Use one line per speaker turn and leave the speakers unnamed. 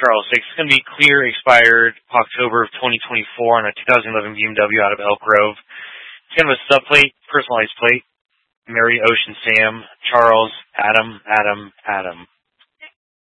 Charles 6. It's going to be clear, expired October of 2024 on a 2011 BMW out of Elk Grove. It's kind of a subplate, personalized plate. Mary, Ocean, Sam, Charles, Adam, Adam, Adam.